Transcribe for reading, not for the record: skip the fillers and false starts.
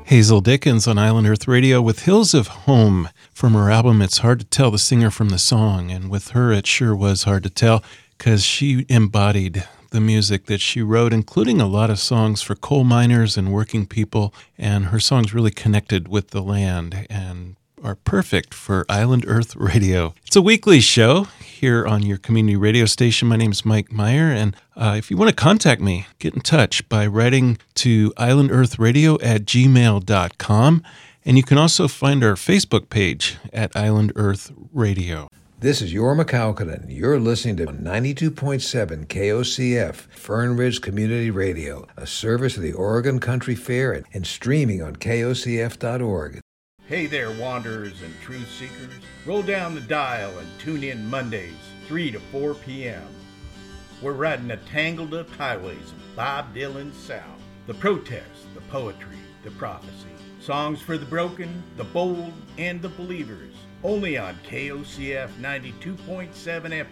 Hazel Dickens on Island Earth Radio with Hills of Home from her album It's Hard to Tell the Singer from the Song. And with her, it sure was hard to tell because she embodied the music that she wrote, including a lot of songs for coal miners and working people. And her songs really connected with the land and are perfect for Island Earth Radio. It's a weekly show here on your community radio station. My name is Mike Meyer, and if you want to contact me, get in touch by writing to islandearthradio@gmail.com, and you can also find our Facebook page at Island Earth Radio. This is Yorma Kaukonen. You're listening to 92.7 KOCF, Fern Ridge Community Radio, a service of the Oregon Country Fair and streaming on KOCF.org. Hey there, wanderers and truth seekers. Roll down the dial and tune in Mondays, 3 to 4 p.m. We're riding the tangled up highways of Bob Dylan's South. The protest, the poetry, the prophecy. Songs for the broken, the bold, and the believers. Only on KOCF 92.7 FM.